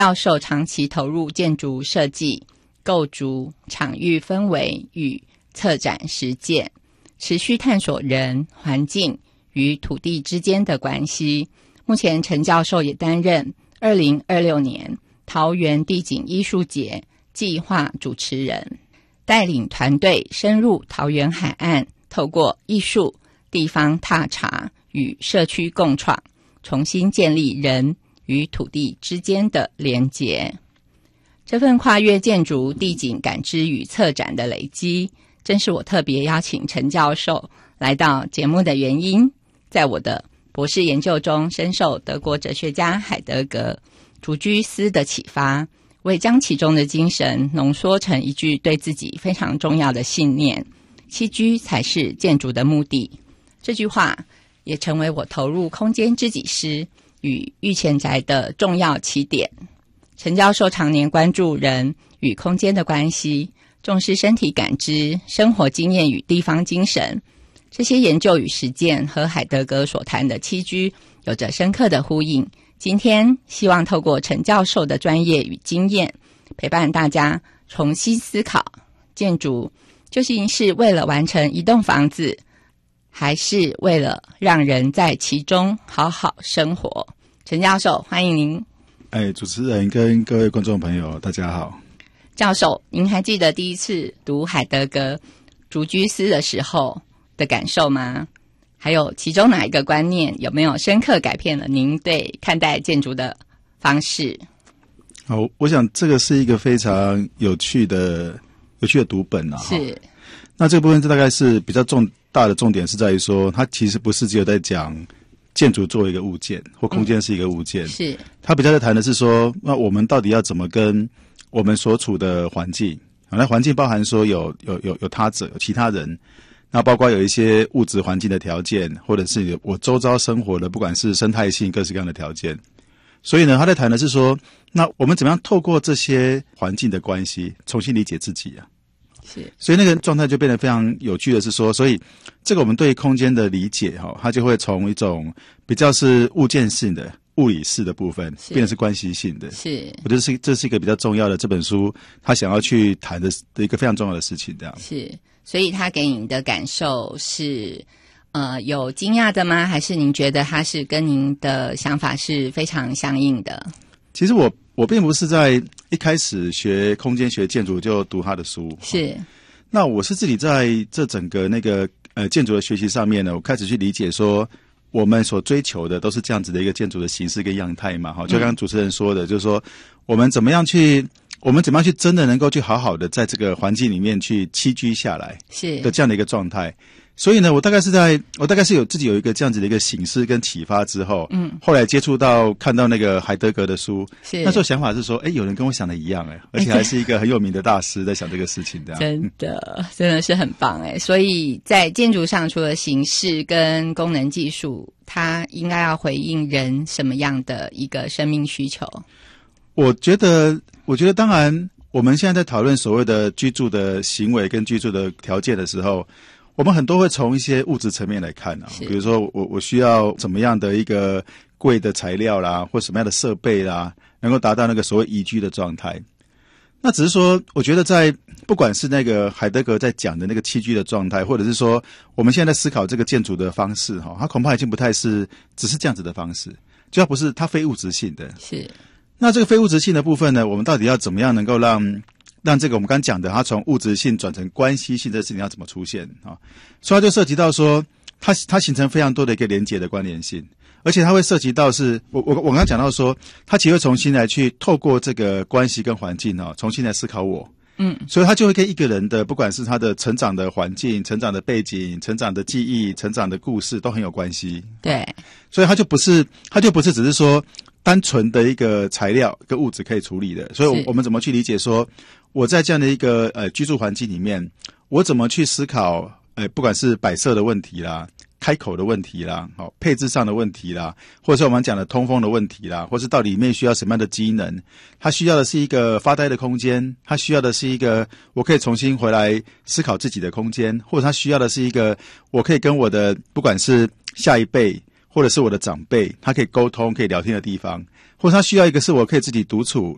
教授长期投入建筑设计、构筑、场域氛围与策展实践，持续探索人、环境与土地之间的关系。目前陈教授也担任2026年桃园地景艺术节计划主持人，带领团队深入桃园海岸，透过艺术、地方踏查与社区共创，重新建立人与土地之间的连结。这份跨越建筑、地景感知与策展的累积，正是我特别邀请陈教授来到节目的原因。在我的博士研究中，深受德国哲学家海德格、竹居斯的启发，我也将其中的精神浓缩成一句对自己非常重要的信念：栖居才是建筑的目的。这句话也成为我投入空间知己师与育前宅的重要起点。陈教授常年关注人与空间的关系，重视身体感知、生活经验与地方精神。这些研究与实践和海德格所谈的栖居有着深刻的呼应。今天希望透过陈教授的专业与经验，陪伴大家重新思考建筑究竟是为了完成一栋房子，还是为了让人在其中好好生活。陈教授，欢迎您。 主持人跟各位观众朋友大家好。 教授，您还记得第一次读海德格、竹居斯的时候的感受吗？还有其中哪一个观念有没有深刻改变了您对看待建筑的方式？ 好，我想这个是一个非常有趣的读本啊。 是。 那这个部分大概是比较大的重点是在于说，它其实不是只有在讲建筑作为一个物件或空间是一个物件， 是它比较在谈的是说，那我们到底要怎么跟我们所处的环境，那环境包含说有他者，有其他人，那包括有一些物质环境的条件，或者是我周遭生活的不管是生态性各式各样的条件。所以呢，他在谈的是说，那我们怎么样透过这些环境的关系重新理解自己啊。 是， 所以那个状态就变得非常有趣的是说，所以这个我们对空间的理解它就会从一种比较是物件性的物理式的部分变成是关系性的。 是， 我觉得这是一个比较重要的这本书他想要去谈的一个非常重要的事情。这样是，所以他给你的感受是有惊讶的吗？还是您觉得他是跟您的想法是非常相应的？ 其实我并不是在一开始学空间学建筑就读他的书， 是。 那我是自己在这整个那个建筑的学习上面呢，我开始去理解说，我们所追求的都是这样子的一个建筑的形式跟样态嘛，就刚刚主持人说的，就是说我们怎么样去真的能够去好好的在这个环境里面去栖居下来，是的这样的一个状态。所以呢，我大概是有自己有一个这样子的一个省思跟启发之后，后来接触到看到那个海德格的书，那时候想法是说，有人跟我想的一样而且还是一个很有名的大师在想这个事情这样。 真的是很棒所以在建筑上，除了形式跟功能技术，它应该要回应人什么样的一个生命需求？ 我觉得当然我们现在在讨论所谓的居住的行为跟居住的条件的时候，我们很多会从一些物质层面来看比如说我需要怎么样的一个贵的材料啦，或什么样的设备啦，能够达到那个所谓宜居的状态。那只是说，我觉得在不管是那个海德格在讲的那个栖居的状态，或者是说我们现在在思考这个建筑的方式它恐怕已经不太是只是这样子的方式，就它不是它非物质性的。是。那这个非物质性的部分呢，我们到底要怎么样能够让这个我们刚刚讲的它从物质性转成关系性的事情要怎么出现所以它就涉及到说它形成非常多的一个连结的关联性，而且它会涉及到是我刚刚讲到说，它其实会重新来去透过这个关系跟环境重新来思考我。所以它就会跟一个人的不管是他的成长的环境、成长的背景、成长的记忆、成长的故事都很有关系。对，所以它就不是只是说单纯的一个材料跟物质可以处理的。所以我们怎么去理解说，我在这样的一个居住环境里面，我怎么去思考不管是摆设的问题啦、开口的问题啦、配置上的问题啦，或者是我们讲的通风的问题啦，或是到底里面需要什么样的机能，它需要的是一个发呆的空间，它需要的是一个我可以重新回来思考自己的空间，或者它需要的是一个我可以跟我的不管是下一辈或者是我的长辈，他可以沟通可以聊天的地方，或者他需要一个是我可以自己独处